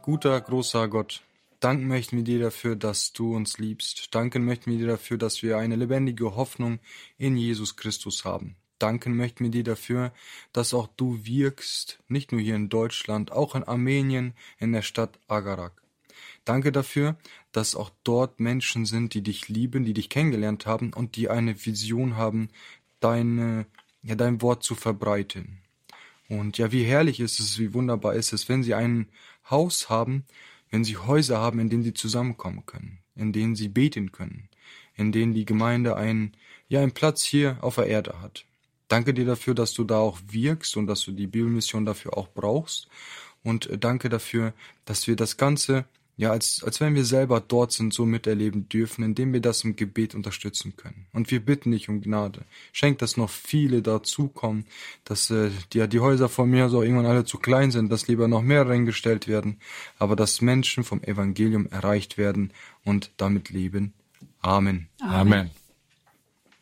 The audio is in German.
Guter, großer Gott, danken möchten wir dir dafür, dass du uns liebst. Danken möchten wir dir dafür, dass wir eine lebendige Hoffnung in Jesus Christus haben. Danken möchten wir dir dafür, dass auch du wirkst, nicht nur hier in Deutschland, auch in Armenien, in der Stadt Agarak. Danke dafür, dass auch dort Menschen sind, die dich lieben, die dich kennengelernt haben und die eine Vision haben, dein Wort zu verbreiten. Und ja, wie herrlich ist es, wie wunderbar ist es, wenn sie ein Haus haben, wenn sie Häuser haben, in denen sie zusammenkommen können, in denen sie beten können, in denen die Gemeinde einen Platz hier auf der Erde hat. Danke dir dafür, dass du da auch wirkst und dass du die Bibelmission dafür auch brauchst. Und danke dafür, dass wir das Ganze, als wenn wir selber dort sind, so miterleben dürfen, indem wir das im Gebet unterstützen können. Und wir bitten dich um Gnade. Schenk, dass noch viele dazukommen, dass die Häuser von mir so irgendwann alle zu klein sind, dass lieber noch mehr reingestellt werden, aber dass Menschen vom Evangelium erreicht werden und damit leben. Amen. Amen.